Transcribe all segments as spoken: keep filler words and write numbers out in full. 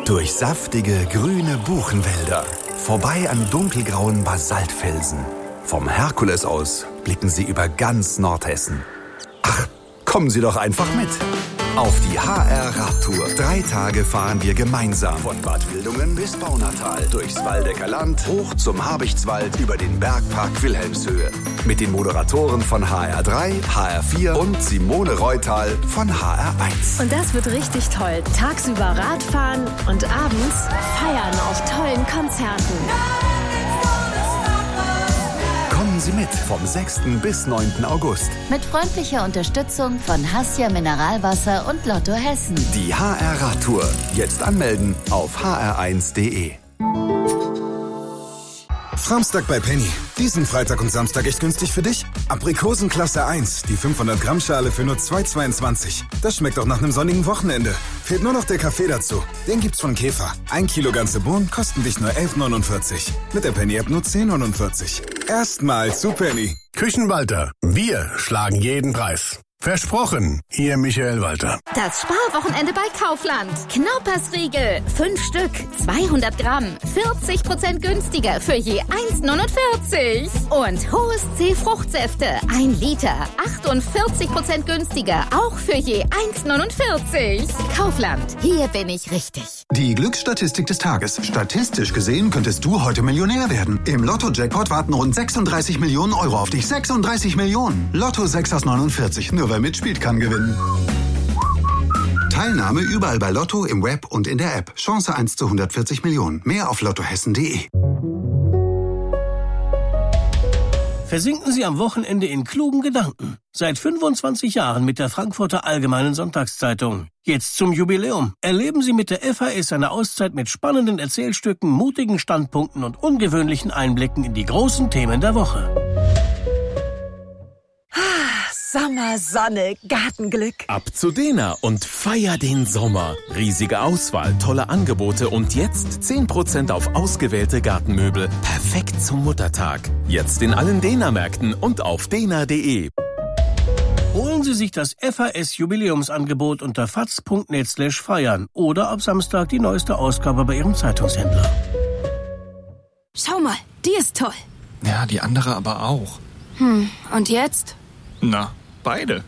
Durch saftige, grüne Buchenwälder. Vorbei an dunkelgrauen Basaltfelsen. Vom Herkules aus blicken Sie über ganz Nordhessen. Ach, kommen Sie doch einfach mit. Auf die H R-Radtour. Drei Tage fahren wir gemeinsam. Von Bad Wildungen bis Baunatal. Durchs Waldecker Land, hoch zum Habichtswald, über den Bergpark Wilhelmshöhe. Mit den Moderatoren von H R drei, H R vier und Simone Reutal von H R eins. Und das wird richtig toll. Tagsüber Radfahren und abends feiern auf tollen Konzerten. Kommen Sie mit vom sechsten bis neunten August. Mit freundlicher Unterstützung von Hassia Mineralwasser und Lotto Hessen. Die H R-Radtour. Jetzt anmelden auf h r eins punkt d e. Samstag bei Penny. Diesen Freitag und Samstag echt günstig für dich? Aprikosen Klasse eins, die fünfhundert Gramm Schale für nur zwei Euro zweiundzwanzig. Das schmeckt auch nach einem sonnigen Wochenende. Fehlt nur noch der Kaffee dazu. Den gibt's von Käfer. Ein Kilo ganze Bohnen kosten dich nur elf neunundvierzig. Mit der Penny-App nur zehn neunundvierzig. Erstmal zu Penny. Küchenwalter. Wir schlagen jeden Preis. Versprochen, Ihr Michael Walter. Das Sparwochenende bei Kaufland. Knaupersriegel, fünf Stück, zweihundert Gramm, vierzig Prozent günstiger für je eins neunundvierzig. Und Hohes C Fruchtsäfte, ein Liter, achtundvierzig Prozent günstiger, auch für je eins neunundvierzig. Kaufland, hier bin ich richtig. Die Glücksstatistik des Tages. Statistisch gesehen könntest du heute Millionär werden. Im Lotto-Jackpot warten rund sechsunddreißig Millionen Euro auf dich. sechsunddreißig Millionen. Lotto sechs aus neunundvierzig. Nur wer mitspielt, kann gewinnen. Teilnahme überall bei Lotto, im Web und in der App. Chance eins zu hundertvierzig Millionen. Mehr auf lottohessen punkt de. Versinken Sie am Wochenende in klugen Gedanken. Seit fünfundzwanzig Jahren mit der Frankfurter Allgemeinen Sonntagszeitung. Jetzt zum Jubiläum. Erleben Sie mit der F A S eine Auszeit mit spannenden Erzählstücken, mutigen Standpunkten und ungewöhnlichen Einblicken in die großen Themen der Woche. Sommer, Sonne, Gartenglück. Ab zu Dena und feier den Sommer. Riesige Auswahl, tolle Angebote und jetzt zehn Prozent auf ausgewählte Gartenmöbel. Perfekt zum Muttertag. Jetzt in allen Dena-Märkten und auf dena punkt de. Holen Sie sich das F A S-Jubiläumsangebot unter faz punkt net slash feiern oder ab Samstag die neueste Ausgabe bei Ihrem Zeitungshändler. Schau mal, die ist toll. Ja, die andere aber auch. Hm, und jetzt? Na, beide.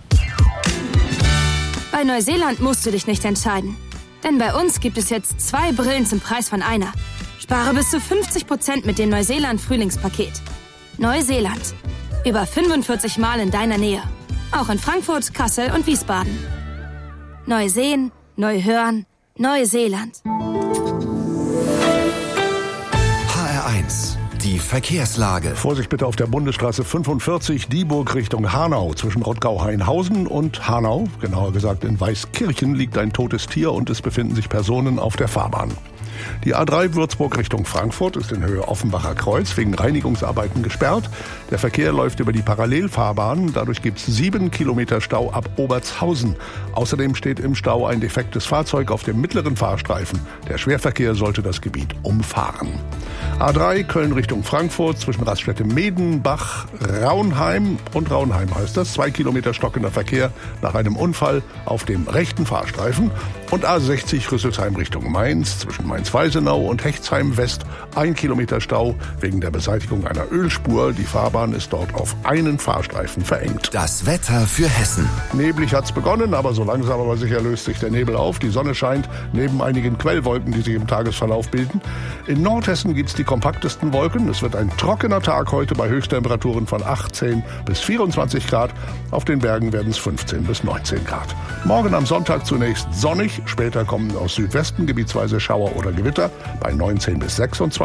Bei Neuseeland musst du dich nicht entscheiden. Denn bei uns gibt es jetzt zwei Brillen zum Preis von einer. Spare bis zu fünfzig Prozent mit dem Neuseeland-Frühlingspaket. Neuseeland. Über fünfundvierzig Mal in deiner Nähe. Auch in Frankfurt, Kassel und Wiesbaden. Neu sehen, neu hören, Neuseeland. H R eins. Die Verkehrslage. Vorsicht bitte auf der Bundesstraße fünfundvierzig, Dieburg Richtung Hanau. Zwischen Rottgau-Hainhausen und Hanau, genauer gesagt in Weißkirchen, liegt ein totes Tier und es befinden sich Personen auf der Fahrbahn. Die A drei Würzburg Richtung Frankfurt ist in Höhe Offenbacher Kreuz wegen Reinigungsarbeiten gesperrt. Der Verkehr läuft über die Parallelfahrbahn. Dadurch gibt es sieben Kilometer Stau ab Obertshausen. Außerdem steht im Stau ein defektes Fahrzeug auf dem mittleren Fahrstreifen. Der Schwerverkehr sollte das Gebiet umfahren. A drei Köln Richtung Frankfurt zwischen Raststätte Medenbach, Raunheim und Raunheim heißt das. Zwei Kilometer stockender Verkehr nach einem Unfall auf dem rechten Fahrstreifen. Und A sechzig Rüsselsheim Richtung Mainz zwischen Mainz-Weisenau und Hechtsheim West. Ein Kilometer Stau wegen der Beseitigung einer Ölspur. Die Fahrbahn ist dort auf einen Fahrstreifen verengt. Das Wetter für Hessen. Neblig hat's begonnen, aber so langsam aber sicher löst sich der Nebel auf. Die Sonne scheint neben einigen Quellwolken, die sich im Tagesverlauf bilden. In Nordhessen gibt's die kompaktesten Wolken. Es wird ein trockener Tag heute bei Höchsttemperaturen von achtzehn bis vierundzwanzig Grad. Auf den Bergen werden es fünfzehn bis neunzehn Grad. Morgen am Sonntag zunächst sonnig. Später kommen aus Südwesten gebietsweise Schauer oder Gewitter bei neunzehn bis sechsundzwanzig.